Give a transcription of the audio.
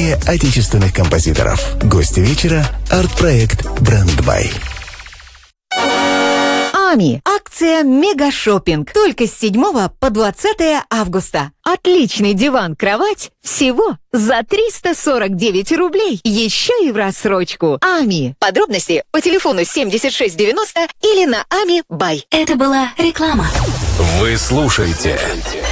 серия отечественных композиторов. Гости вечера – арт-проект «Бренд-бай». АМИ. Акция «Мегашоппинг». Только с 7 по 20 августа. Отличный диван-кровать всего за 349 рублей. Еще и в рассрочку. АМИ. Подробности по телефону 7690 или на AMI.by. Это была реклама. Вы слушаете